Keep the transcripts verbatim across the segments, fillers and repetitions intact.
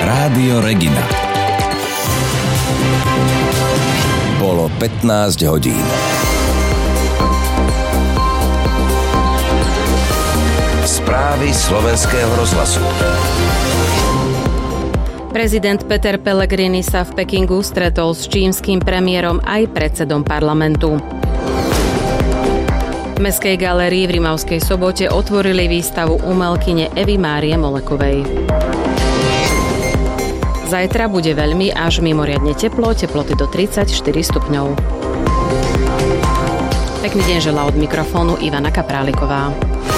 Rádio Regina. Bolo pätnásť hodín. Správy slovenského rozhlasu. Prezident Peter Pellegrini sa v Pekingu stretol s čínskym premiérom aj predsedom parlamentu. V Mestskej galérii v Rimavskej Sobote otvorili výstavu umelkyne Evy Márie Molekovej. Zajtra bude veľmi až mimoriadne teplo, teploty do tridsaťštyri stupňov. Pekný deň želá od mikrofónu Ivana Kapráliková.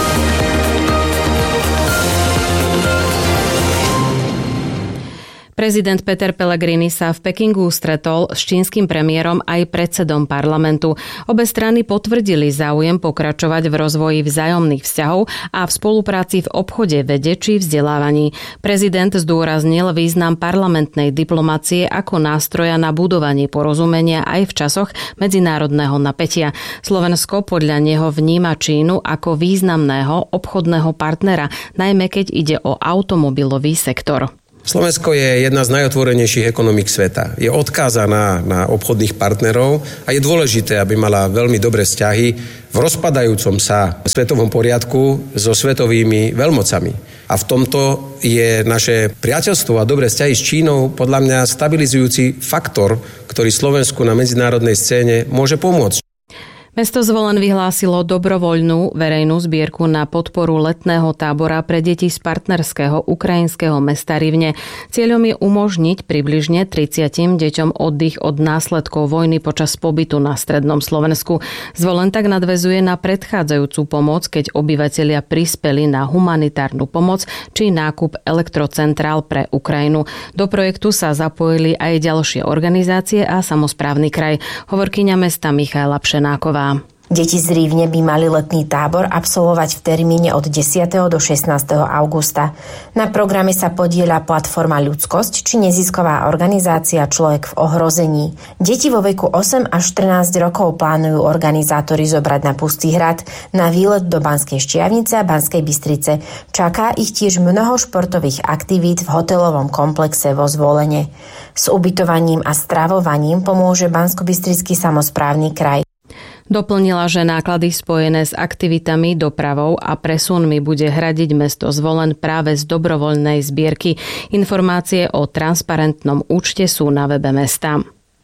Prezident Peter Pellegrini sa v Pekingu stretol s čínskym premiérom aj predsedom parlamentu. Obe strany potvrdili záujem pokračovať v rozvoji vzájomných vzťahov a v spolupráci v obchode, vede či vzdelávaní. Prezident zdôraznil význam parlamentnej diplomacie ako nástroja na budovanie porozumenia aj v časoch medzinárodného napätia. Slovensko podľa neho vníma Čínu ako významného obchodného partnera, najmä keď ide o automobilový sektor. Slovensko je jedna z najotvorenejších ekonomík sveta. Je odkázaná na obchodných partnerov a je dôležité, aby mala veľmi dobré vzťahy v rozpadajúcom sa svetovom poriadku so svetovými veľmocami. A v tomto je naše priateľstvo a dobré vzťahy s Čínou podľa mňa stabilizujúci faktor, ktorý Slovensku na medzinárodnej scéne môže pomôcť. Mesto Zvolen vyhlásilo dobrovoľnú verejnú zbierku na podporu letného tábora pre deti z partnerského ukrajinského mesta Rivne. Cieľom je umožniť približne tridsiatim deťom oddych od následkov vojny počas pobytu na strednom Slovensku. Zvolen tak nadväzuje na predchádzajúcu pomoc, keď obyvatelia prispeli na humanitárnu pomoc či nákup elektrocentrál pre Ukrajinu. Do projektu sa zapojili aj ďalšie organizácie a samosprávny kraj. Hovorkyňa mesta Michaela Pšenáková. Deti z Rivne by mali letný tábor absolvovať v termíne od desiateho do šestnásteho augusta. Na programe sa podieľa platforma Ľudskosť či nezisková organizácia Človek v ohrození. Deti vo veku osem až štrnásť rokov plánujú organizátori zobrať na Pustý hrad na výlet do Banskej Štiavnice a Banskej Bystrice. Čaká ich tiež mnoho športových aktivít v hotelovom komplexe vo Zvolene. S ubytovaním a stravovaním pomôže Banskobystrický samosprávny kraj. Doplnila, že náklady spojené s aktivitami, dopravou a presunmi bude hradiť mesto Zvolen práve z dobrovoľnej zbierky. Informácie o transparentnom účte sú na webe mesta.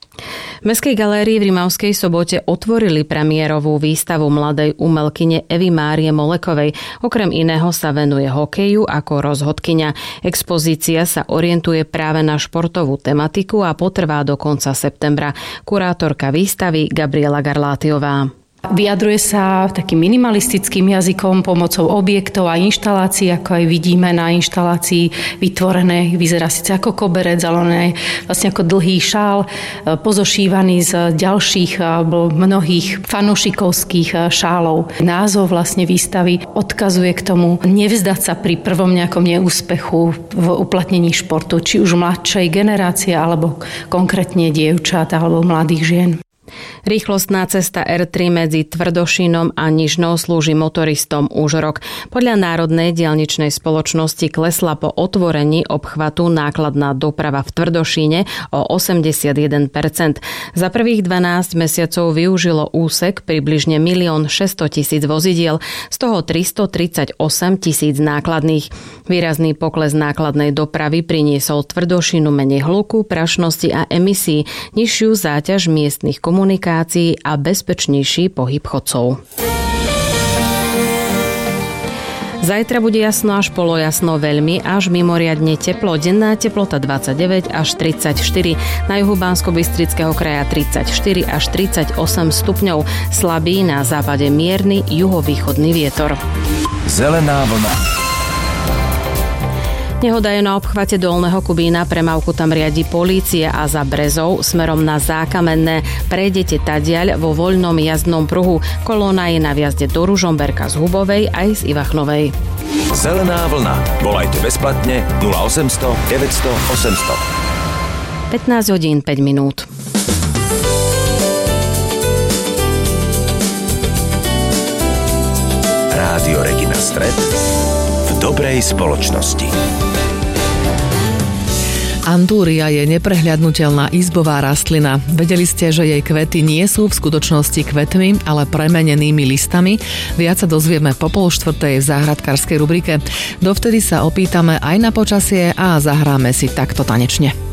V Mestskej galérii v Rimavskej Sobote otvorili premiérovú výstavu mladej umelkyne Evy Márie Molekovej. Okrem iného sa venuje hokeju ako rozhodkyňa. Expozícia sa orientuje práve na športovú tematiku a potrvá do konca septembra. Kurátorka výstavy Gabriela Garlátiová. Vyjadruje sa takým minimalistickým jazykom pomocou objektov a inštalácií, ako aj vidíme na inštalácii vytvorené. Vyzerá síce ako koberec, ale on je vlastne ako dlhý šál, pozošívaný z ďalších alebo mnohých fanúšikovských šálov. Názov vlastne výstavy odkazuje k tomu nevzdať sa pri prvom nejakom neúspechu v uplatnení športu, či už mladšej generácie, alebo konkrétne dievčat alebo mladých žien. Rýchlostná cesta er tri medzi Tvrdošínom a Nižnou slúži motoristom už rok. Podľa Národnej diaľničnej spoločnosti klesla po otvorení obchvatu nákladná doprava v Tvrdošíne o osemdesiatjeden percent. Za prvých dvanásť mesiacov využilo úsek približne milión šesťstotisíc vozidiel, z toho tristotridsaťosem tisíc nákladných. Výrazný pokles nákladnej dopravy priniesol Tvrdošínu menej hluku, prašnosti a emisí, nižšiu záťaž miestnych komunikácií a bezpečnejší pohyb chodcov. Zajtra bude jasno až polojasno veľmi, až mimoriadne teplo. Denná teplota dvadsaťdeväť až tridsaťštyri. Na juhu Banskobystrického kraja tridsaťštyri až tridsaťosem stupňov. Slabý na západe mierny juhovýchodný vietor. Zelená vlna. Nehoda je na obchvate Dolného Kubína, premávku tam riadi polícia a za Brezou smerom na Zákamenné. Prejdete tadiaľ vo voľnom jazdnom pruhu. Kolóna je na vjazde do Ružomberka z Hubovej aj z Ivachnovej. Zelená vlna. Volajte bezplatne nula osemsto deväťsto osemsto. pätnásť hodín päť minút. Rádio Regina Stred v dobrej spoločnosti. Antúria je neprehľadnutelná izbová rastlina. Vedeli ste, že jej kvety nie sú v skutočnosti kvetmi, ale premenenými listami? Viac sa dozvieme po pol štvrtej v záhradkárskej rubrike. Dovtedy sa opýtame aj na počasie a zahráme si takto tanečne.